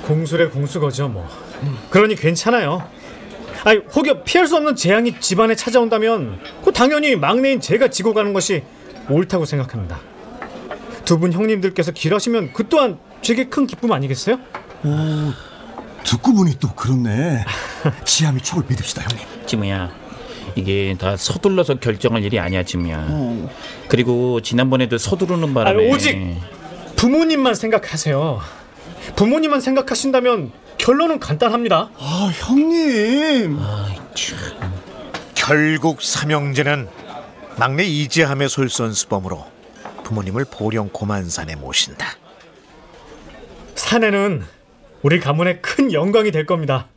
공술의 공수거죠 뭐. 그러니 괜찮아요. 아니, 혹여 피할 수 없는 재앙이 집안에 찾아온다면 당연히 막내인 제가 지고 가는 것이 옳다고 생각합니다. 두 분 형님들께서 길하시면 그 또한 제게 큰 기쁨 아니겠어요? 듣고 보니 또 그렇네. 지함이 촉을 믿읍시다, 형님. 지무야, 이게 다 서둘러서 결정할 일이 아니야, 지무야. 그리고 지난번에도 서두르는 바람에 오직 부모님만 생각하세요. 부모님만 생각하신다면 결론은 간단합니다. 형님. 결국 삼형제는 막내 이지함의 솔선수범으로 부모님을 보령 고만산에 모신다. 사내는 우리 가문의 큰 영광이 될 겁니다.